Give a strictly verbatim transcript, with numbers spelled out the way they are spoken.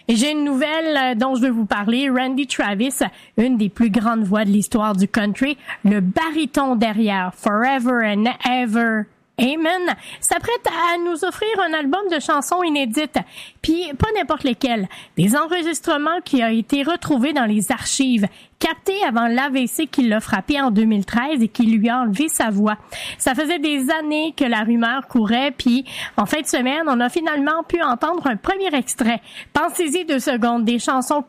Et j'ai une nouvelle dont je veux vous parler. Randy Travis, une des plus grandes voix de l'histoire du country, le baryton derrière Forever and Ever Amen, s'apprête à nous offrir un album de chansons inédites, puis pas n'importe lesquelles. Des enregistrements qui ont été retrouvés dans les archives, captés avant l'A V C qui l'a frappé en deux mille treize et qui lui a enlevé sa voix. Ça faisait des années que la rumeur courait, puis en fin de semaine, on a finalement pu entendre un premier extrait. Pensez-y deux secondes, des chansons